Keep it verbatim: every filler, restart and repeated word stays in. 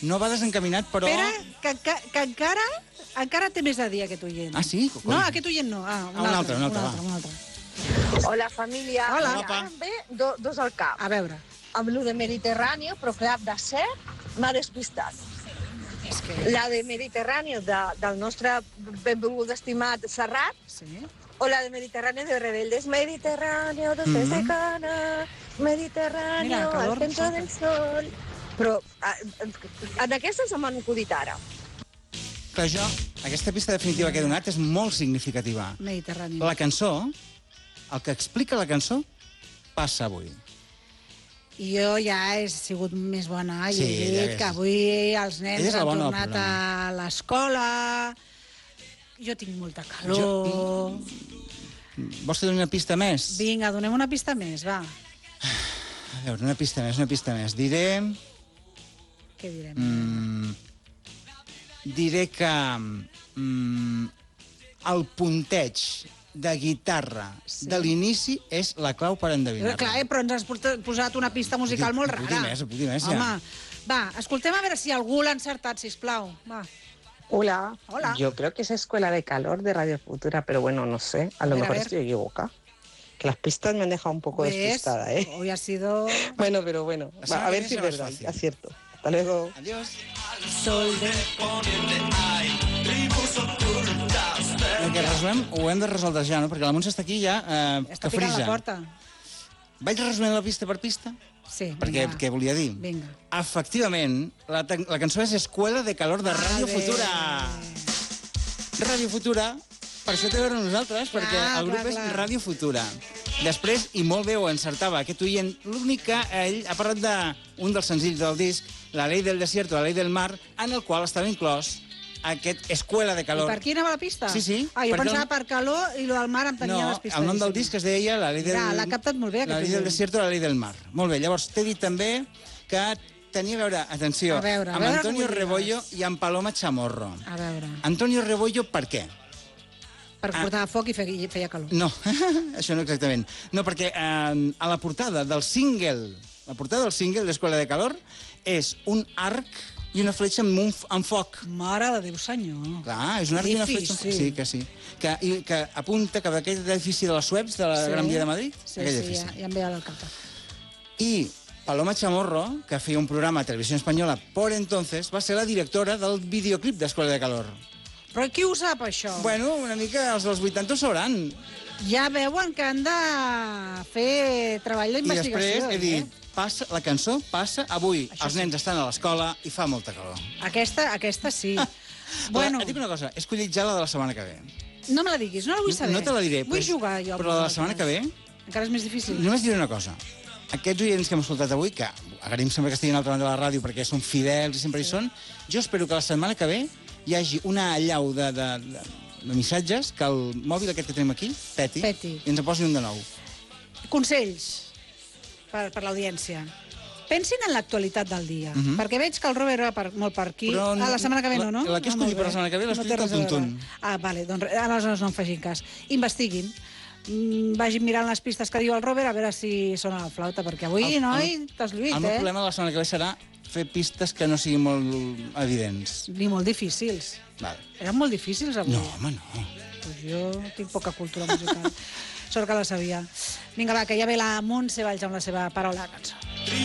No va desencaminat, però... Espera, que, que, que encara, encara té més a dir aquest oient. Ah, sí? No, aquest oient no. Ah, un, Ah, un altre, altre, un altre, un va. altre, un altre. Hola, família. Hola. Mira, ara em ve do, dos al cap. A veure. Amb lo de Mediterrani, però clar, de cert, m'ha despistat. És que... La de Mediterrani, de, del nostre benvolgut estimat Serrat, Sí. o la de Mediterrani de Rebeldes. Mediterráneo, donde Mhm. se gana, Mediterráneo, Mira, calor, al centro salta. del sol... Però a, a, en aquesta se m'han acudit ara. Que jo, aquesta pista definitiva que he donat és molt significativa. Mediterrani. La cançó, el que explica la cançó, passa avui. I jo ja he sigut més bona i Sí, he ja dit és. que avui els Ella nens és la han bona del tornat a programa. l'escola. Jo tinc molta calor. Vols que doni una pista més? Vinga, donem una pista més, va. A veure, una pista més, una pista més. Diré... Què direm? Mm, diré que mm, el punteig de guitarra Sí. de l'inici és la clau per Però, endevinar-lo. clar, eh, però ens has portat- posat una pista musical Puc dir- molt puc rara. dir més, puc dir més, ja. Home, va, escoltem a veure si algú l'ha encertat, sisplau. Va. Hola. Hola. Yo creo que es Escuela de Calor de Radio Futura, pero bueno, no sé. A, A lo ver, a mejor ver. estoy equivocada. Que las pistas me han dejado un poco ¿Ves? despistada, ¿eh? Hoy ha sido... Bueno, pero bueno. La Va, semana a que ver viene si es será más verdad. fácil. Acierto. Hasta luego. Adiós. Sol de... El que resolem ho hem de resoldre ja, no? Perquè la Montse està aquí ja, eh, Està que picant frisa. la porta. Vaig resolent la pista per pista? Sí, Perquè vinga. què volia dir? Vinga. Efectivament, la, te- la cançó és Escuela de Calor de Ràdio Vale. Futura. Ràdio Futura, per això té a veure amb nosaltres, Clar, perquè el grup clar, és clar. Ràdio Futura. Després, i molt bé ho encertava, aquest oient, l'únic que ell ha parlat d'un dels senzills del disc, La Ley del Desierto, La Ley del Mar, en el qual estava inclòs aquest Escuela de I Calor. per aquí anava la pista? Sí, sí, Ah, jo perquè pensava el- per calor i lo del mar em tenia No, les pistes. el nom del disc es deia La Ley del... Ja, l'ha captat molt bé, La aquest Ley del oient. Desierto, La Ley del Mar. Molt bé, llavors t'he dit també que tenia a veure, atenció, A veure, a amb veure Antonio com ho Rebollo digues. i amb Paloma Chamorro. A veure, Antonio Rebollo, per què? per Ah. portar foc i feia, feia calor. No, això no exactament. No, perquè eh, a la portada del single, la portada del single d'Escuela de Calor és un arc i una fletxa amb, un, f- amb foc. Mare de Déu, senyor. Clar, és un arc i una fletxa amb foc. Sí, que sí. Que, i, que apunta cap a aquest edifici de les Sueps, de la Sí. Gran Via de Madrid. Sí, aquell sí, edifici. ja, ja em ve al cap. I Paloma Chamorro, que feia un programa a Televisió Espanyola por entonces, va ser la directora del videoclip d'Escuela de Calor. Però qui ho sap, això? Bueno, una mica els dels vuitanta ho sabran. Ja veuen que han de fer treball I d'investigació. després he dit, eh? passa, la cançó passa avui. Això Els sí. nens estan a l'escola i fa molta calor. Aquesta, aquesta sí. Bueno, bueno, et dic una cosa, he escollit ja la de la setmana que ve. no me la diguis, no la vull saber. No te la diré. Vull però- jugar jo. amb Però la de la setmana que vosaltres. ve, Encara és més difícil. només diré una cosa. Aquests oients que hem escoltat avui, que agraïm sempre que estiguin a l'altra banda de la ràdio perquè són fidels i sempre hi són, jo espero que la setmana que ve hi hagi una allau de, de, de, de missatges que el mòbil aquest que tenim aquí, peti, Peti. i ens en posi un de nou. Consells per, per l'audiència. Pensin en l'actualitat del dia, Mhm. perquè veig que el Robert va per, molt per aquí. Però Ah, la setmana que ve no, no? la- la que he Ah, escollit molt per la bé. setmana que ve l'he No té escollit res al a veure. tuntun. Ah, vale, doncs re- aleshores no en facin cas. Investiguin. Mm, vagin mirant les pistes que diu el Robert a veure si sona la flauta, perquè avui, El- noi, el- t'has lluit, El meu eh? problema de la setmana que ve serà fer pistes que no siguin molt evidents. Ni molt difícils. Vale. Eren molt difícils avui. No, home, no. Pues jo tinc poca cultura musical. Sort que la sabia. Vinga, va, que ja ve la Montse Valls amb la seva paraula de cançó.